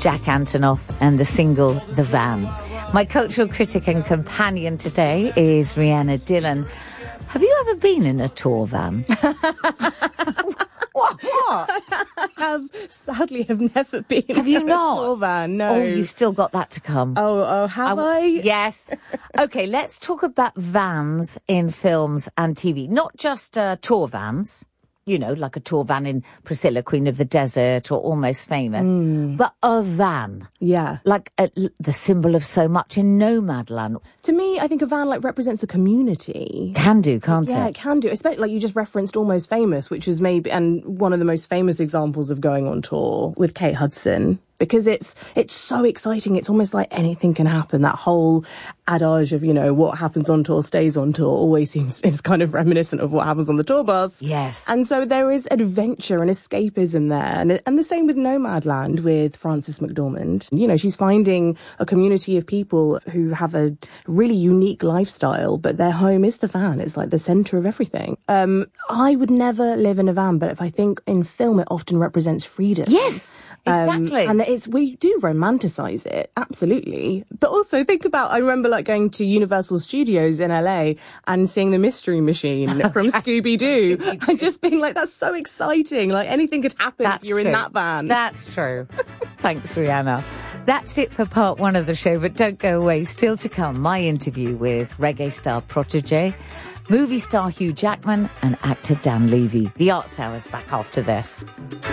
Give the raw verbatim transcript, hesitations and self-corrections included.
Jack Antonoff and the single The Van. My cultural critic and companion today is Rhianna Dillon. Have you ever been in a tour van? What? What? I have, sadly, have never been Have you in not? a tour van, no. Oh, you've still got that to come. Oh, oh have I? I? Yes. Okay, let's talk about vans in films and T V. Not just uh, tour vans, you know, like a tour van in Priscilla, Queen of the Desert or Almost Famous, mm. but a van. Yeah. Like a, the symbol of so much in Nomadland. To me, I think a van like represents a community. Can do, can't yeah, it? Yeah, it can do. Especially like you just referenced Almost Famous, which is maybe, and one of the most famous examples of going on tour with Kate Hudson. Because it's it's so exciting. It's almost like anything can happen. That whole adage of, you know, what happens on tour stays on tour always seems is kind of reminiscent of what happens on the tour bus. Yes. And so there is adventure and escapism there. And, and the same with Nomadland with Frances McDormand. You know, she's finding a community of people who have a really unique lifestyle, but their home is the van. It's like the centre of everything. Um, I would never live in a van, but if I think in film, it often represents freedom. Yes, exactly. Um, and it's, we do romanticize it, absolutely. But also think about, I remember like going to Universal Studios in L A and seeing the Mystery Machine from Scooby-Doo Scooby-Doo. And just being like, that's so exciting. Like anything could happen that's if you're true. in that van. That's true. Thanks, Rhianna. That's it for part one of the show, but don't go away. Still to come, my interview with reggae star Protégé, movie star Hugh Jackman and actor Dan Levy. The Arts Hour's back after this.